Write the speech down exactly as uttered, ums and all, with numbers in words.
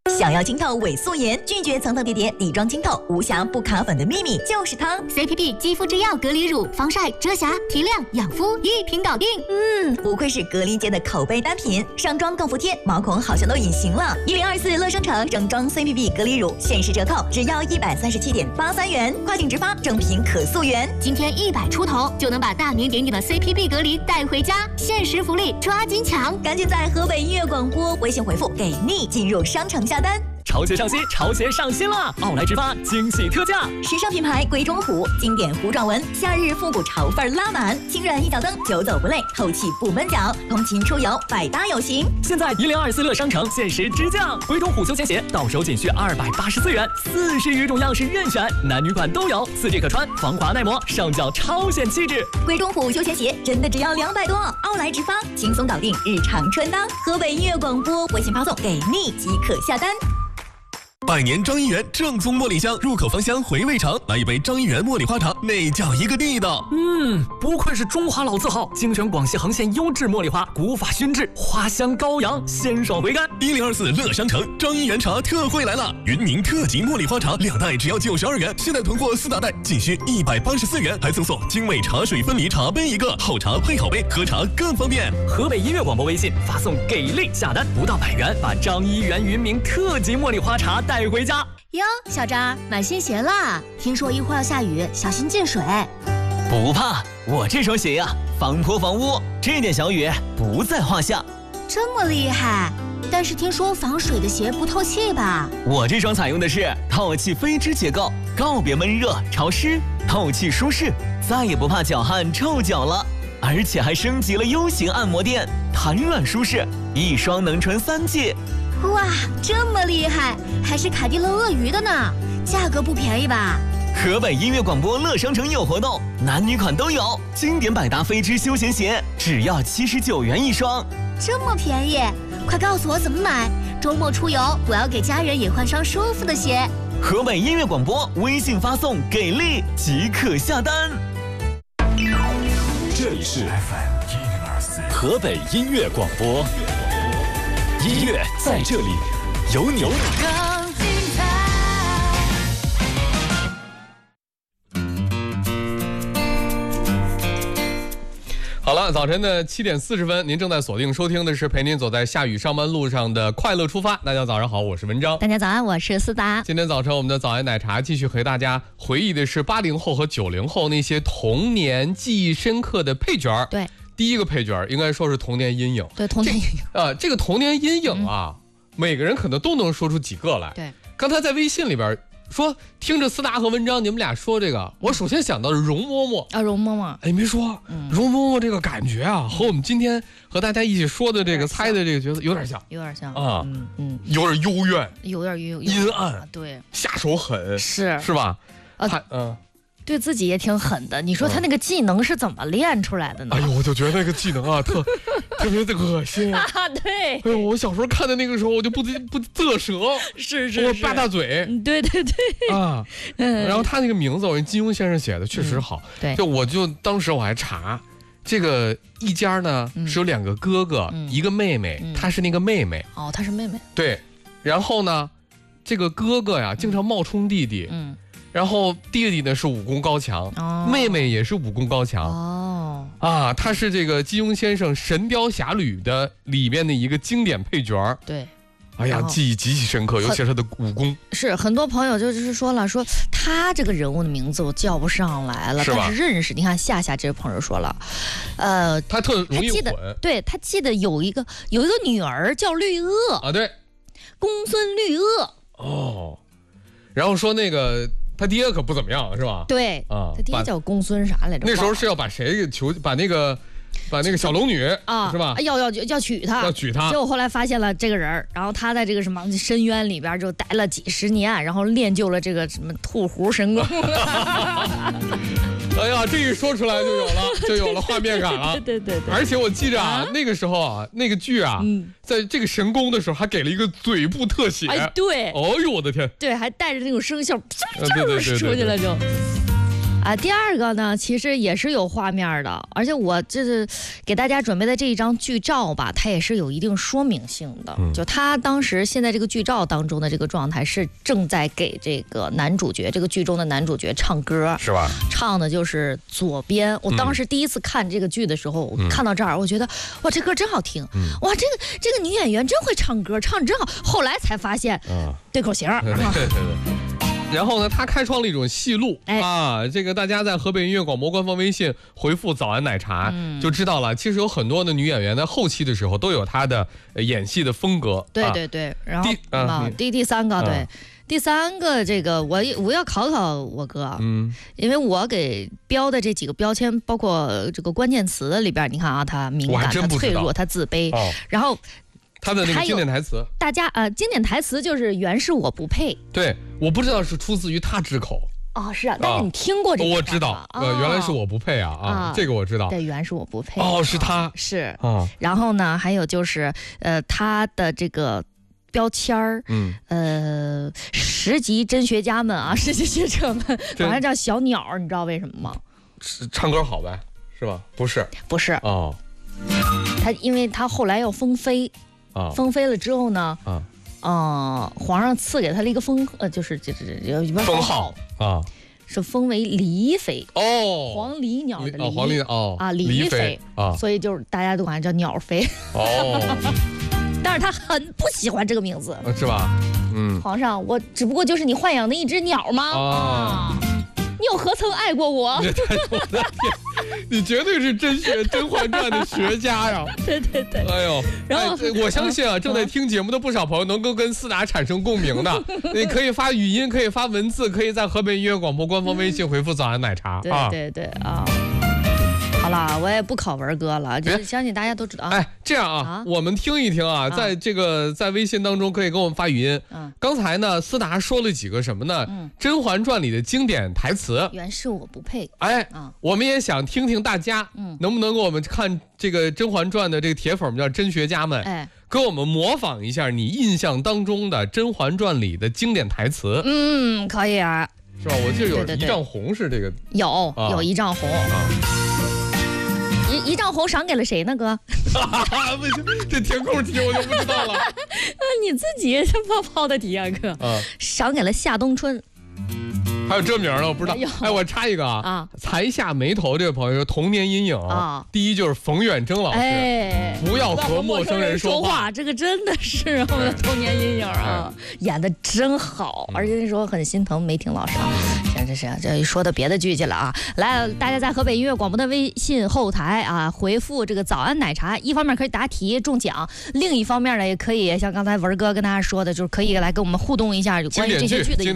想要清透伪素颜，拒绝层层叠叠底妆清透，无瑕不卡粉的秘密就是它 C P P 肌肤之钥隔离乳，防晒、遮瑕、提亮、养肤一瓶搞定。 嗯，不愧是隔离界的口碑单品，上妆更服帖，毛孔好像都隐形了。一零二四乐商城整装 C P P 隔离乳限时折扣，只要一百三十七点八三元，跨境直发，正品可溯源。 今天一百出头就能把大名鼎鼎的 C P P 隔离带回家，限时福利，抓紧抢！ 赶紧在河北音乐广播微信回复“给力”进入商城下单。 潮鞋上新，潮鞋上新了！奥莱直发惊喜特价， 时尚品牌鬼冢虎，经典糊状纹，夏日复古潮范拉满，轻软一脚蹬，久走不累，透气不闷脚，通勤出游百搭有型。 现在一零二四乐商城限时直降，鬼冢虎休闲鞋到手仅需二百八十四元，四十余种样式任选，男女款都有，四季可穿，防滑耐磨，上脚超显气质。 鬼冢虎休闲鞋真的只要两百多，奥莱直发轻松搞定日常穿搭。河北音乐广播微信发送给力即可下单。 百年张一元正宗茉莉香，入口芳香，回味长。来一杯张一元茉莉花茶，那叫一个地道。 嗯，不愧是中华老字号，精选广西恒县优质茉莉花，古法熏制，花香高扬，鲜爽回甘。 一零二四乐商城张一元茶特惠来了，云茗特级茉莉花茶两袋只要九十二元，现在囤货四大袋仅需一百八十四元，还赠送精美茶水分离茶杯一个，好茶配好杯，喝茶更方便。 河北音乐广播微信发送给力下单，不到百元，把张一元云茗特级茉莉花茶带带回家哟，小张买新鞋啦！听说一会儿要下雨，小心进水。 不怕，我这双鞋呀、啊，防泼防污，这点小雨不在话下。 这么厉害？但是听说防水的鞋不透气吧？ 我这双采用的是透气飞织结构，告别闷热潮湿，透气舒适，再也不怕脚汗臭脚了。而且还升级了 U 型按摩垫，弹软舒适，一双能穿三季。 哇，这么厉害，还是凯迪乐鳄鱼的呢，价格不便宜吧？ 河北音乐广播乐商城有活动，男女款都有，经典百搭飞织休闲鞋只要七十九元一双， 这么便宜，快告诉我怎么买，周末出游我要给家人也换双舒服的鞋。 河北音乐广播微信发送给力即可下单。 这里是 F M 一零二四河北音乐广播。音乐在这里，有你。 更精彩。 好了，早晨的七点四十分，您正在锁定收听的是陪您走在下雨上班路上的快乐出发。大家早上好，我是文章。 大家早安，我是思达。 今天早晨我们的早安奶茶继续和大家回忆的是八零后和九零后那些童年记忆深刻的配角。 对。 第一个配角应该说是童年阴影。 对，童年阴影啊、呃，这个童年阴影啊、嗯，每个人可能都能说出几个来。 对， 刚才在微信里边说，听着思达和文章你们俩说这个，嗯、我首先想到是容嬷嬷啊，容嬷嬷。 哎，没说，嗯、容嬷嬷这个感觉啊，和我们今天和大家一起说的这个猜的这个角色有点像， 有点像啊， 嗯嗯， 有点幽怨， 有点幽阴暗， 啊、对， 下手狠， 是是吧？ 啊， 他嗯。 对自己也挺狠的，你说他那个技能是怎么练出来的呢？ 哎呦，我就觉得那个技能啊，特特别的恶心啊！对， 哎呦，我小时候看的那个时候，我就不不啧舌， 是是我扒大嘴， 对对对啊，嗯。然后他那个名字，我金庸先生写的确实好， 嗯、对， 就我就当时我还查，这个一家呢、嗯、是有两个哥哥，嗯、一个妹妹，嗯、她是那个妹妹， 哦，她是妹妹， 对，然后呢，这个哥哥呀经常冒充弟弟，嗯。然后弟弟呢是武功高强，哦、妹妹也是武功高强。哦，啊，他是这个金庸先生《神雕侠侣》的里面的一个经典配角。 对， 哎呀，记忆极其深刻，尤其是他的武功。 是很多朋友就是说了，说他这个人物的名字我叫不上来了， 是但是认识。你看夏夏这位朋友说了，呃， 他特容易混。 对，他记得有一个有一个女儿叫绿萼啊，对， 公孙绿萼。 哦，然后说那个。他爹可不怎么样，是吧？ 对啊，他爹叫公孙啥来着？ 那时候是要把谁给求，把那个，把那个小龙女啊， 是吧？ 要要要娶她， 要娶她。 结果后来发现了这个人，然后他在这个什么深渊里边就待了几十年，然后练就了这个什么吐壶神功。 哎呀，这一说出来就有了，就有了画面感了。 对对 对, 对。 而且我记着啊，啊那个时候啊，那个剧啊，嗯、在这个神功的时候还给了一个嘴部特写。 哎，对。 哦呦，我的天！ 对，还带着那种声效， 对对对对， 出去了就。 啊，第二个呢，其实也是有画面的，而且我这是给大家准备的这一张剧照吧，它也是有一定说明性的。嗯、就他当时现在这个剧照当中的这个状态是正在给这个男主角，这个剧中的男主角唱歌， 是吧？ 唱的就是左边。我当时第一次看这个剧的时候，嗯、我看到这儿，我觉得哇，这歌真好听，嗯、哇，这个这个女演员真会唱歌，唱得真好。后来才发现，嗯、对口型。对对对。 然后呢，他开创了一种戏路、哎、啊，这个大家在河北音乐广播官方微信回复早安奶茶、嗯、就知道了。其实有很多的女演员在后期的时候都有她的演戏的风格。 对对对，啊、然后第、啊、第第三个、啊、对。第三个，这个我我要考考我哥，嗯，因为我给标的这几个标签，包括这个关键词里边，你看啊，他敏感，他脆弱，他自卑，哦、然后。 他的那个经典台词， 大家呃，经典台词就是原是我不配。 对，我不知道是出自于他之口。 哦，是啊，但是你听过这个？ 我知道，呃，原来是我不配啊啊，这个我知道。 对，原是我不配。 哦，是他， 是啊。然后呢，还有就是呃，他的这个标签儿，嗯，呃，十级真学家们啊，十级学者们，管他叫小鸟，你知道为什么吗？ 唱歌好呗，是吧？不是， 不是哦。他因为他后来要封妃。啊，封妃了之后呢，啊，呃，皇上赐给他了一个封，呃，就是就是封号啊， 是封为黎妃哦， 黄鹂鸟的鹂， 哦，黄鹂哦啊，黎妃啊，所以就是大家都管他叫鸟妃哦，但是他很不喜欢这个名字， 是吧？嗯， 皇上，我只不过就是你豢养的一只鸟吗？啊。你又何曾爱过我？ 你绝对是真学《甄嬛传》的学家呀！ 对对对。 哎呦，然后、哎、我相信啊，正在听节目的不少朋友能够跟思达产生共鸣的。你可以发语音，可以发文字，可以在河北音乐广播官方微信回复“早安奶茶”。 对对对啊。好了，我也不考文哥了，就是相信大家都知道。 哎，这样啊，啊我们听一听啊，在这个在微信当中可以给我们发语音。嗯，刚才呢，思达说了几个什么呢？嗯，《甄嬛传》里的经典台词。 原是我不配。 哎，啊，我们也想听听大家，嗯，能不能给我们看这个《甄嬛传》的这个铁粉们叫真学家们，哎，给我们模仿一下你印象当中的《甄嬛传》里的经典台词。 嗯，可以啊。 是吧？我记得有一丈红是这个。 有有一丈红。啊。一一丈红赏给了谁呢，哥？ 这填空题我就不知道了。 你自己泡泡的题啊，哥。啊，赏给了夏冬春。 还有这名呢，我不知道。哎，我插一个啊，啊才下眉头这位朋友说童年阴影啊，第一就是冯远征老师，哎，不要和陌生人说话， 这个真的是我的童年阴影啊，演的真好，而且那时候很心疼梅婷老师啊。行行行，这说到别的剧去了啊。来，大家在河北音乐广播的微信后台啊，回复这个早安奶茶，一方面可以答题中奖，另一方面呢，也可以像刚才文哥跟大家说的，就是可以来跟我们互动一下关于这些剧的。